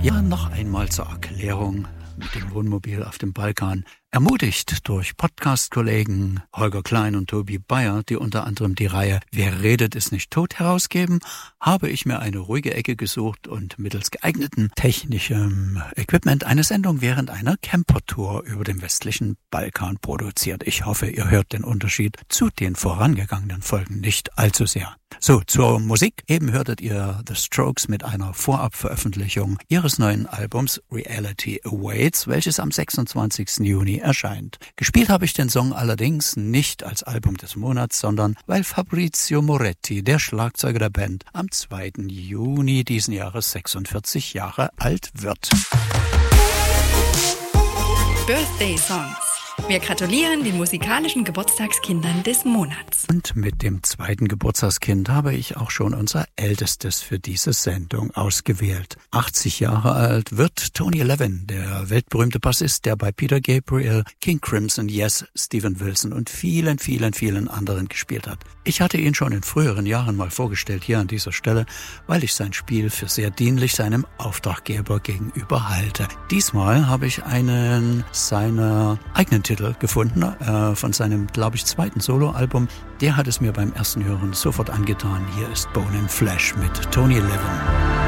Ja, noch einmal zur Erklärung mit dem Wohnmobil auf dem Balkan. Ermutigt durch Podcast-Kollegen Holger Klein und Tobi Bayer, die unter anderem die Reihe Wer redet ist nicht tot herausgeben, habe ich mir eine ruhige Ecke gesucht und mittels geeigneten technischem Equipment eine Sendung während einer Campertour über den westlichen Balkan produziert. Ich hoffe, ihr hört den Unterschied zu den vorangegangenen Folgen nicht allzu sehr. So, zur Musik. Eben hörtet ihr The Strokes mit einer Vorabveröffentlichung ihres neuen Albums Reality Awaits, welches am 26. Juni erscheint. Gespielt habe ich den Song allerdings nicht als Album des Monats, sondern weil Fabrizio Moretti, der Schlagzeuger der Band, am 2. Juni diesen Jahres 46 Jahre alt wird. Birthday Songs. Wir gratulieren den musikalischen Geburtstagskindern des Monats. Und mit dem zweiten Geburtstagskind habe ich auch schon unser ältestes für diese Sendung ausgewählt. 80 Jahre alt wird Tony Levin, der weltberühmte Bassist, der bei Peter Gabriel, King Crimson, Yes, Steven Wilson und vielen, vielen, vielen anderen gespielt hat. Ich hatte ihn schon in früheren Jahren mal vorgestellt hier an dieser Stelle, weil ich sein Spiel für sehr dienlich seinem Auftraggeber gegenüber halte. Diesmal habe ich einen seiner eigenen Titel gefunden, von seinem, glaube ich, zweiten Soloalbum. Der hat es mir beim ersten Hören sofort angetan. Hier ist Bone and Flesh mit Tony Levin.